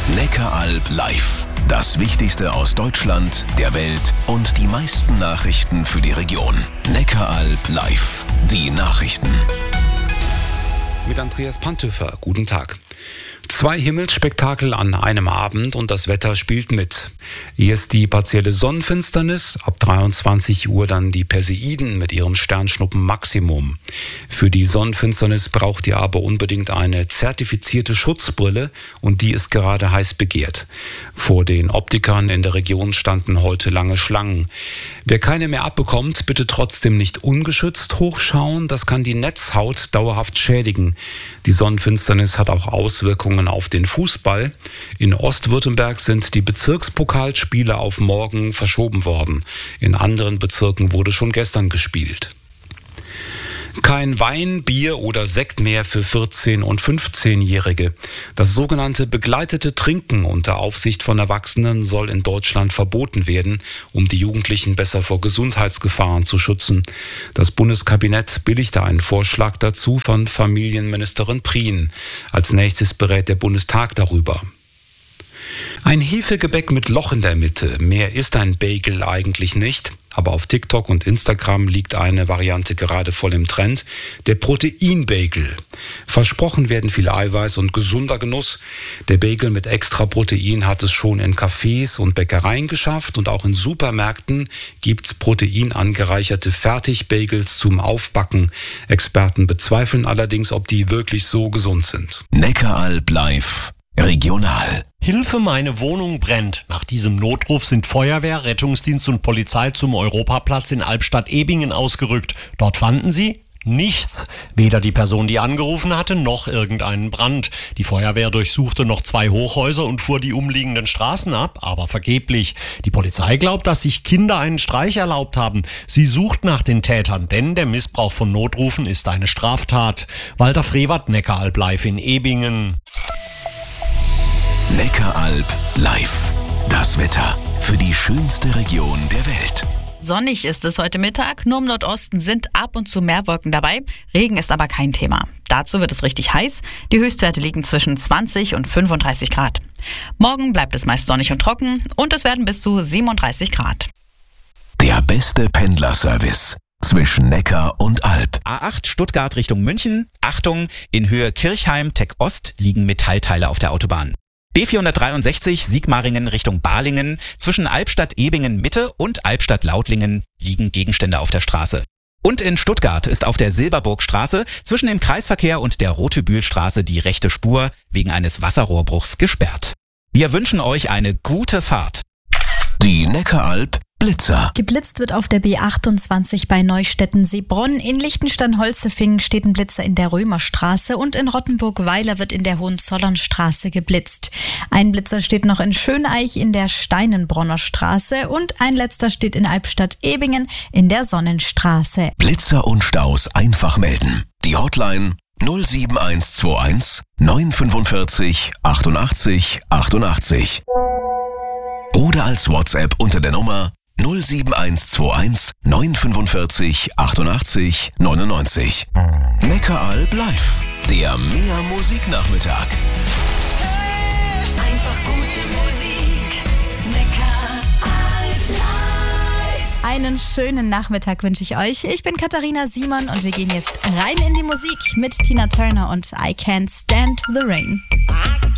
Neckaralb live. Das Wichtigste aus Deutschland, der Welt und die meisten Nachrichten für die Region. Neckaralb live. Die Nachrichten. Mit Andreas Pantöfer. Guten Tag. 2 Himmelsspektakel an einem Abend und das Wetter spielt mit. Erst die partielle Sonnenfinsternis, ab 23 Uhr dann die Perseiden mit ihrem Sternschnuppen Maximum. Für die Sonnenfinsternis braucht ihr aber unbedingt eine zertifizierte Schutzbrille und die ist gerade heiß begehrt. Vor den Optikern in der Region standen heute lange Schlangen. Wer keine mehr abbekommt, bitte trotzdem nicht ungeschützt hochschauen, das kann die Netzhaut dauerhaft schädigen. Die Sonnenfinsternis hat auch Auswirkungen auf den Fußball. In Ostwürttemberg sind die Bezirkspokalspiele auf morgen verschoben worden. In anderen Bezirken wurde schon gestern gespielt. Kein Wein, Bier oder Sekt mehr für 14- und 15-Jährige. Das sogenannte begleitete Trinken unter Aufsicht von Erwachsenen soll in Deutschland verboten werden, um die Jugendlichen besser vor Gesundheitsgefahren zu schützen. Das Bundeskabinett billigte einen Vorschlag dazu von Familienministerin Prien. Als nächstes berät der Bundestag darüber. Ein Hefegebäck mit Loch in der Mitte. Mehr ist ein Bagel eigentlich nicht. Aber auf TikTok und Instagram liegt eine Variante gerade voll im Trend, der Protein-Bagel. Versprochen werden viel Eiweiß und gesunder Genuss. Der Bagel mit extra Protein hat es schon in Cafés und Bäckereien geschafft und auch in Supermärkten gibt's proteinangereicherte Fertigbagels zum Aufbacken. Experten bezweifeln allerdings, ob die wirklich so gesund sind. Neckaralb live. Regional. Hilfe, meine Wohnung brennt. Nach diesem Notruf sind Feuerwehr, Rettungsdienst und Polizei zum Europaplatz in Albstadt-Ebingen ausgerückt. Dort fanden sie nichts. Weder die Person, die angerufen hatte, noch irgendeinen Brand. Die Feuerwehr durchsuchte noch 2 Hochhäuser und fuhr die umliegenden Straßen ab, aber vergeblich. Die Polizei glaubt, dass sich Kinder einen Streich erlaubt haben. Sie sucht nach den Tätern, denn der Missbrauch von Notrufen ist eine Straftat. Walter Frevert, Neckaralb live in Ebingen. Neckaralb live. Das Wetter für die schönste Region der Welt. Sonnig ist es heute Mittag, nur im Nordosten sind ab und zu mehr Wolken dabei. Regen ist aber kein Thema. Dazu wird es richtig heiß. Die Höchstwerte liegen zwischen 20 und 35 Grad. Morgen bleibt es meist sonnig und trocken und es werden bis zu 37 Grad. Der beste Pendlerservice zwischen Neckar und Alb. A8 Stuttgart Richtung München. Achtung, in Höhe Kirchheim, Tech Ost liegen Metallteile auf der Autobahn. B463 Sigmaringen Richtung Balingen. Zwischen Albstadt-Ebingen Mitte und Albstadt-Lautlingen liegen Gegenstände auf der Straße. Und in Stuttgart ist auf der Silberburgstraße zwischen dem Kreisverkehr und der Rotebühlstraße die rechte Spur wegen eines Wasserrohrbruchs gesperrt. Wir wünschen euch eine gute Fahrt. Die Neckaralb Blitzer. Geblitzt wird auf der B28 bei Neustetten-Seebronn. In Liechtenstein-Holzefingen steht ein Blitzer in der Römerstraße und in Rottenburg-Weiler wird in der Hohenzollernstraße geblitzt. Ein Blitzer steht noch in Schöneich in der Steinenbronner Straße und ein letzter steht in Albstadt-Ebingen in der Sonnenstraße. Blitzer und Staus einfach melden. Die Hotline 07121 945 88 88. Oder als WhatsApp unter der Nummer 07121 945 88 99. Neckaralb live, der Mehr Musiknachmittag. Einfach gute Musik. Neckaralb live. Einen schönen Nachmittag wünsche ich euch. Ich bin Katharina Simon und wir gehen jetzt rein in die Musik mit Tina Turner und I Can't Stand the Rain.